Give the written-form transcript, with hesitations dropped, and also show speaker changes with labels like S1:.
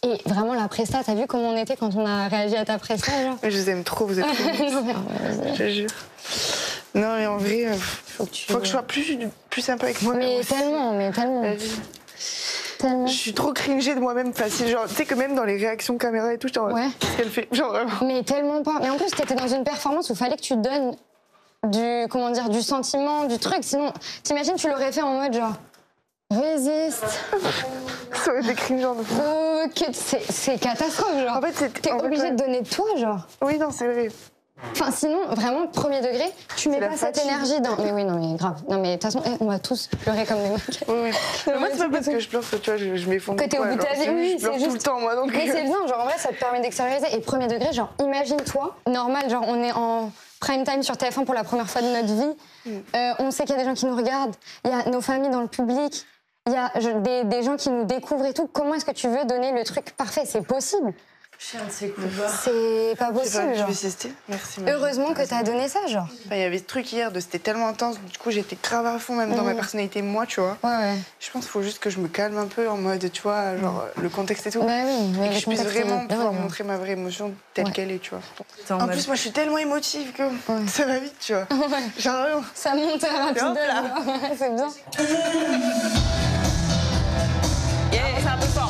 S1: Et vraiment, la presta, t'as vu comment on était quand on a réagi à ta presta, genre?
S2: Je vous aime trop, vous êtes trop je te jure. Non, mais en vrai, faut que je sois plus sympa avec moi.
S1: Mais tellement. Tellement.
S2: Je suis trop cringée de moi-même facile. Genre, tu sais que même dans les réactions caméra et tout, genre,
S1: Ouais.
S2: qu'est-ce qu'elle fait? Genre vraiment.
S1: Mais tellement pas. Mais en plus, t'étais dans une performance où il fallait que tu te donnes du sentiment, du truc. Sinon, t'imagines, tu l'aurais fait en mode genre, résiste.
S2: Ça aurait été cringeant de fou.
S1: Ok, c'est catastrophe, genre.
S2: En fait,
S1: t'es obligé de donner de toi, genre.
S2: Oui, non, c'est vrai.
S1: Enfin, sinon, vraiment, premier degré, tu mets pas cette énergie dans... Mais oui, non, mais grave. Non, mais de toute façon, on va tous pleurer comme des mecs.
S2: Oui. Mais moi, c'est pas parce que je pleure que, tu vois, je m'effondre.
S1: Que t'es au bout de ta vie, oui,
S2: je pleure tout le temps, moi, donc...
S1: Mais c'est bien, genre, en vrai, ça te permet d'extérioriser. Et premier degré, genre, imagine-toi, normal, genre, on est en prime time sur TF1 pour la première fois de notre vie. On sait qu'il y a des gens qui nous regardent, il y a nos familles dans le public, il y a des gens qui nous découvrent et tout. Comment est-ce que tu veux donner le truc parfait? C'est possible.
S3: Chien de ses coups.
S1: C'est pas possible,
S2: Je
S1: genre.
S2: vais tester. Merci.
S1: Heureusement que t'as donné ça, genre.
S2: Il y avait ce truc hier, c'était tellement intense, du coup j'étais grave à fond, même dans ma personnalité, moi, tu vois.
S1: Ouais.
S2: Je pense qu'il faut juste que je me calme un peu en mode, tu vois, genre le contexte et tout.
S1: Bah oui, mais
S2: et que
S1: le
S2: je puisse
S1: contexte,
S2: vraiment
S1: c'est bien,
S2: pouvoir
S1: genre.
S2: montrer ma vraie émotion telle qu'elle est, tu vois.
S3: En
S2: plus, moi je suis tellement émotive que ça va vite, tu vois. Genre,
S1: Ça monte rapidement.
S2: Hop là.
S1: C'est bien.